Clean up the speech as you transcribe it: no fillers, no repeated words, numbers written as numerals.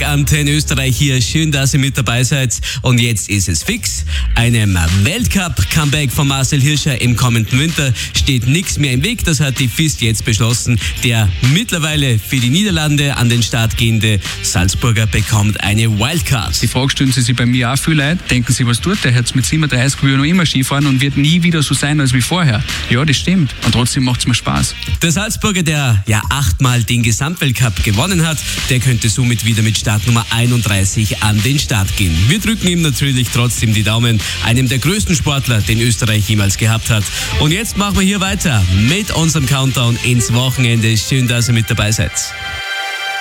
Antenne Österreich hier. Schön, dass ihr mit dabei seid. Und jetzt ist es fix. Einem Weltcup-Comeback von Marcel Hirscher im kommenden Winter steht nichts mehr im Weg. Das hat die FIS jetzt beschlossen. Der mittlerweile für die Niederlande an den Start gehende Salzburger bekommt eine Wildcard. Die Frage stellen Sie sich bei mir auch viele Leute. Denken Sie, was tut der jetzt mit 37 will noch immer Skifahren und wird nie wieder so sein als wie vorher? Ja, das stimmt. Und trotzdem macht es mir Spaß. Der Salzburger, der ja 8-mal den Gesamtweltcup gewonnen hat, der könnte somit wieder mit Startnummer 31 an den Start gehen. Wir drücken ihm natürlich trotzdem die Daumen, einem der größten Sportler, den Österreich jemals gehabt hat. Und jetzt machen wir hier weiter mit unserem Countdown ins Wochenende. Schön, dass ihr mit dabei seid.